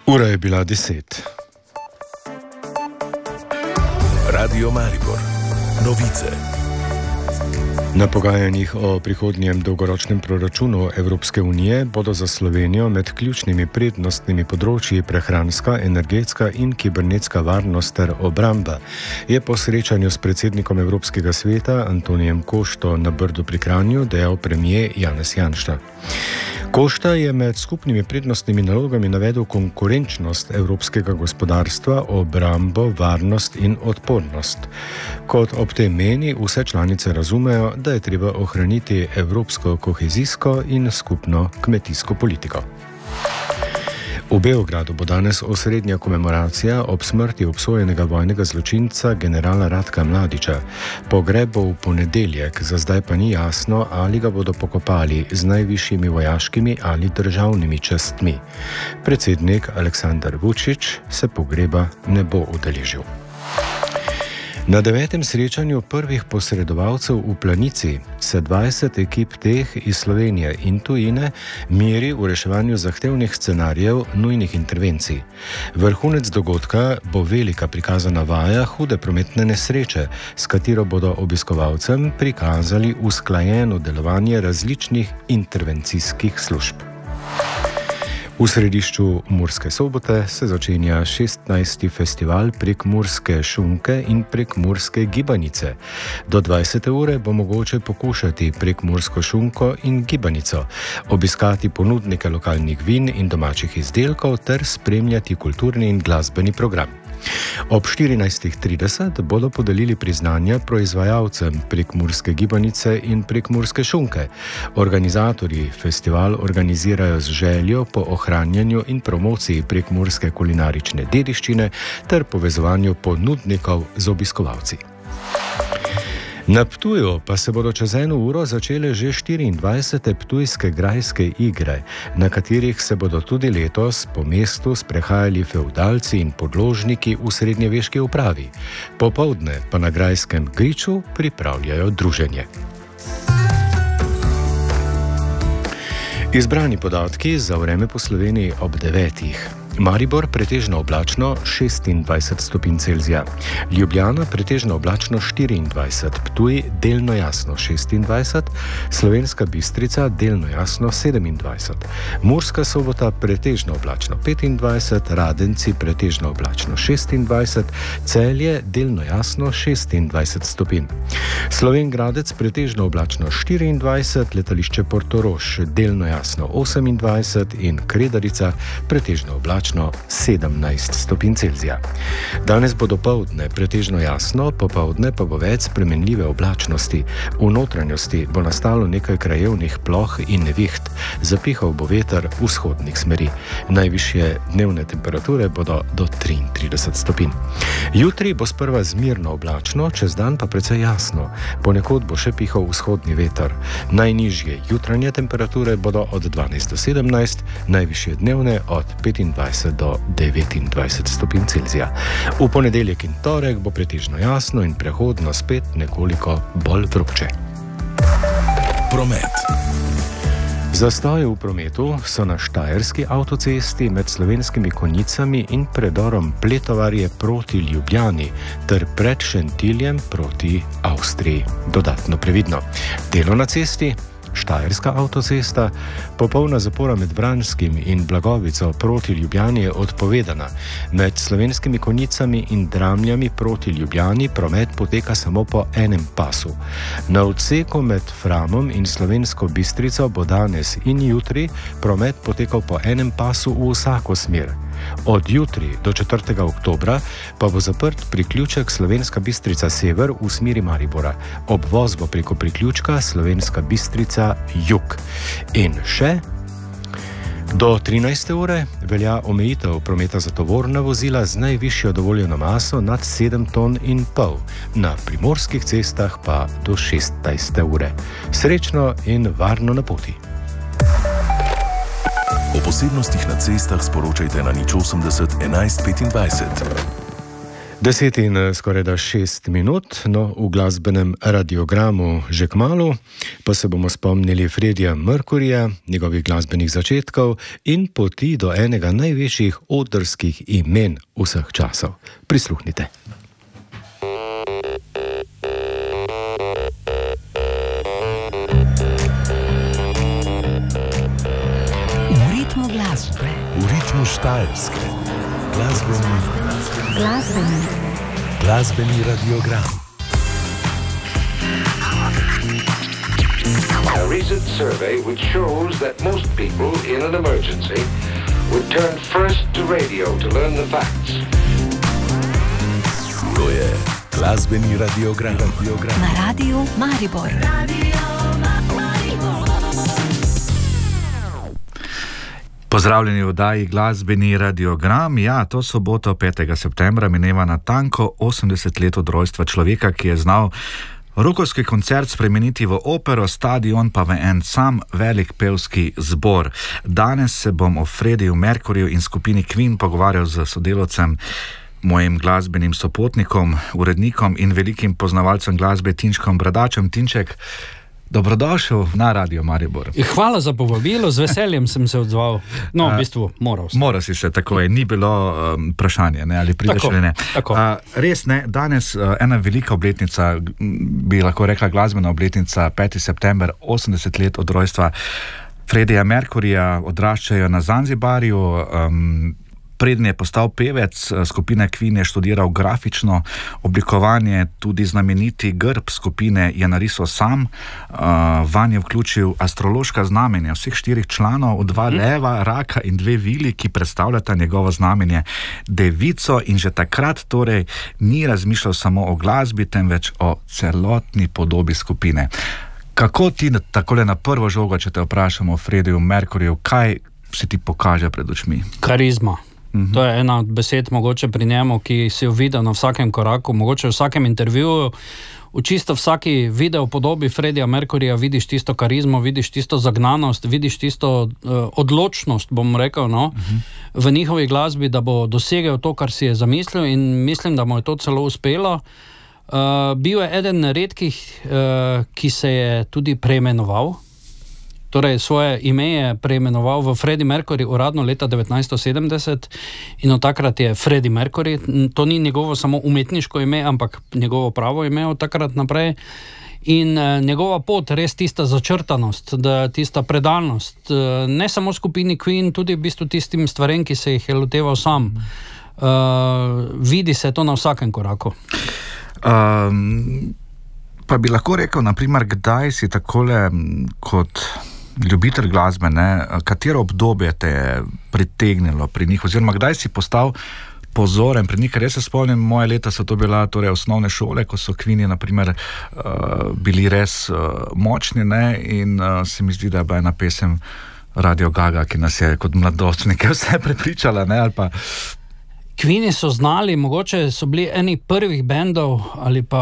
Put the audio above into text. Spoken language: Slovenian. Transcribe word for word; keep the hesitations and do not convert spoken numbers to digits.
Ura je bila deset. Radio Maribor. Novice. Na pogajanjih o prihodnjem dolgoročnem proračunu Evropske unije bodo za Slovenijo med ključnimi prednostnimi področji prehranska, energetska in kibernetska varnost ter obramba, je po srečanju s predsednikom Evropskega sveta Antonijem Košto na Brdu pri Kranju dejal premier Janez Janša. Košta je med skupnimi prednostnimi nalogami navedel konkurenčnost evropskega gospodarstva, obrambo, varnost in odpornost. Kot ob tem meni, vse članice razumejo, da je treba ohraniti evropsko kohezijsko in skupno kmetijsko politiko. V Beogradu bo danes osrednja komemoracija ob smrti obsojenega vojnega zločinca generala Ratka Mladića. Pogreb bo v ponedeljek, za zdaj pa ni jasno, ali ga bodo pokopali z najvišjimi vojaškimi ali državnimi častmi. Predsednik Aleksandar Vučić se pogreba ne bo udeležil. Na devetem srečanju prvih posredovalcev v Planici se dvajset ekip teh iz Slovenije in tujine meri v reševanju zahtevnih scenarijev nujnih intervencij. Vrhunec dogodka bo velika prikazana vaja hude prometne nesreče, s katero bodo obiskovalcem prikazali usklajeno delovanje različnih intervencijskih služb. V središču Murske Sobote se začenja šestnajsti festival Prekmurske šunke in Prekmurske gibanice. Do dvajsete ure bo mogoče pokušati prekmursko šunko in gibanico, obiskati ponudnike lokalnih vin in domačih izdelkov ter spremljati kulturni in glasbeni program. Ob štirinajstih trideset bodo podelili priznanja proizvajalcem prekmurske gibanice in prekmurske šunke. Organizatorji festival organizirajo z željo po ohranjanju in promociji prekmurske kulinarične dediščine ter povezovanju ponudnikov z obiskovalci. Na Ptuju pa se bodo čez eno uro začele že štiriindvajsete Ptujske grajske igre, na katerih se bodo tudi letos po mestu sprehajali fevdalci in podložniki v srednjeveški upravi. Popoldne pa na grajskem griču pripravljajo druženje. Izbrani podatki za vreme po Sloveniji ob devetih. Maribor pretežno oblačno šestindvajset stopinj Celzija, Ljubljana pretežno oblačno štiriindvajset, Ptuj delno jasno šestindvajset, Slovenska Bistrica delno jasno sedemindvajset, Murska Sobota pretežno oblačno petindvajset, Radenci pretežno oblačno šestindvajset, Celje delno jasno šestindvajset stopinj. Slovenj Gradec pretežno oblačno štiriindvajset, letališče Portorož delno jasno osemindvajset in Kredarica pretežno oblačno sedemnajst stopinj Celzija. Danes bo dopoldne pretežno jasno, popoldne pa bo več spremenljive oblačnosti. V notranjosti bo nastalo nekaj krajevnih ploh in neviht. Zapihal bo veter vzhodnih smeri. Najvišje dnevne temperature bodo do triintrideset stopinj. Jutri bo sprva zmirno oblačno, čez dan pa precej jasno. Ponekod bo še pihal vzhodni veter. Najnižje jutranje temperature bodo od dvanajst do sedemnajst, najvišje dnevne od petindvajset do devetindvajset stopinj Celzija. V ponedeljek in torek bo pretežno jasno in prehodno spet nekoliko bolj vroče. Promet. Zastoje v prometu so na Štajerski avtocesti med Slovenskimi Konjicami in predorom Pletovarje proti Ljubljani ter pred Šentiljem proti Avstriji. Dodatno previdno. Delo na cesti Štajerska avtocesta, popolna zapora med Vranjskim in Blagovico proti Ljubljani je odpovedana. Med Slovenskimi Konjicami in Dramljami proti Ljubljani promet poteka samo po enem pasu. Na odseku med Framom in Slovensko Bistrico bo danes in jutri promet potekal po enem pasu v vsako smer. Od jutri do četrtega oktobra pa bo zaprt priključek Slovenska Bistrica sever v smeri Maribora. Obvoz bo preko priključka Slovenska Bistrica jug. In še do trinajste ure velja omejitev prometa za tovorna vozila z najvišjo dovoljeno maso nad sedem ton in pol, na primorskih cestah pa do šestnajste ure. Srečno in varno na poti. O posebnostih na cestah sporočajte na nič osemdeset enajst petindvajset. Deset in skoraj da šest minut, no v glasbenem radiogramu že kmalu, pa se bomo spomnili Freddija Mercuryja, njegovih glasbenih začetkov in poti do enega največjih odrskih imen vseh časov. Prisluhnite. V ritmu glasbe. V ritmu Štajerske. Glasbeni, Glasbeni. glasbeni radiogram. A recent survey which shows that most people in an emergency would turn first to radio to learn the facts. To je glasbeni radiogram. radiogram. Na radiju Maribor. Pozdravljeni v oddaji Glasbeni radiogram. Ja, to soboto petega septembra mineva natanko osemdeset let od rojstva človeka, ki je znal rokovski koncert spremeniti v opero, stadion pa v en sam velik pevski zbor. Danes se bom o Freddiju Mercuryju in skupini Queen pogovarjal z sodelavcem, mojim glasbenim sopotnikom, urednikom in velikim poznavalcem glasbe Tinčkom Bradačem. Tinček, dobrodošel na Radio Maribor. Hvala za povabilo, z veseljem sem se odzval. No, v bistvu, moral sem. Moral si se, tako je, ni bilo um, vprašanje, ne, ali prideš ali ne. Tako. Uh, res ne, danes uh, ena velika obletnica, bi lahko rekla glasbena obletnica, peti september, osemdeset let od rojstva Freddija Mercuryja, odraščajo na Zanzibarju. Um, Preden je postal pevec, skupine Queen je študiral grafično oblikovanje, tudi znameniti grb skupine je narisal sam, uh, van je vključil astrološka znamenja vseh štirih članov, dva mm. leva, raka in dve vili, ki predstavljata njegovo znamenje devico, in že takrat torej ni razmišljal samo o glasbi, temveč o celotni podobi skupine. Kako ti takole na prvo žogo, če te vprašamo o Freddiju Mercuryju, kaj se ti pokaže pred očmi? Karizma. Mhm. To je ena od besed mogoče pri njemu, ki si jo videl na vsakem koraku, mogoče v vsakem intervjuju, v čisto vsaki video podobi Freddija Mercuryja vidiš tisto karizmo, vidiš tisto zagnanost, vidiš tisto uh, odločnost, bom rekel, no, uh-huh. v njihovi glasbi, da bo dosegel to, kar si je zamislil, in mislim, da mu je to celo uspelo. Uh, bil je eden redkih, uh, ki se je tudi preimenoval. Torej, svoje ime je preimenoval v Freddie Mercury uradno leta devetnajststo sedemdeset in od takrat je Freddie Mercury. To ni njegovo samo umetniško ime, ampak njegovo pravo ime od takrat naprej. In uh, njegova pot, res tista začrtanost, da, tista predanost, uh, ne samo skupini Queen, tudi v bistvu tistim stvarem, ki se jih je loteval sam. Uh, vidi se to na vsakem koraku. Um, pa bi lahko rekel, naprimer, kdaj si takole kot ljubitelj glasbe, ne, katero obdobje te je pritegnilo pri njih, oziroma kdaj si postal pozoren pri njih, ker jaz se spomnim, moje leta so to bila torej osnovne šole, ko so Queeni naprimer uh, bili res uh, močni, ne, in uh, se mi zdi, da je bila ena pesem Radio Gaga, ki nas je kot mladostnike vse prepričala, ne, ali pa Queeni so znali, mogoče so bili eni prvih bendov ali pa